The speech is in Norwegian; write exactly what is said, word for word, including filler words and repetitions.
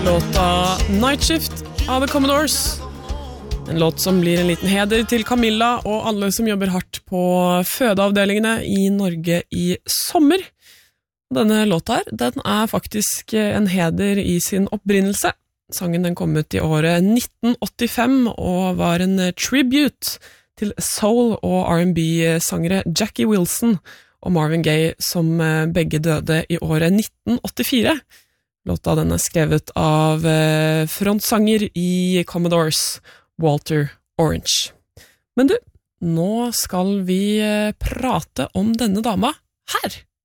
Låta Night Shift av The Commodores. En låt som blir en liten heder til Camilla og alle som jobber hardt på fødeavdelingene i Norge i sommer. Denne låta her, den er faktisk en heder i sin opprinnelse. Sangen den kom ut i året nitten åttifem og var en tribute til soul- og R and B-sangere Jackie Wilson og Marvin Gaye som begge døde i året nitten åttifire. Låta den er skrevet av frontsanger i Commodores, Walter Orange. Men du, nå skal vi prate om denne dama her.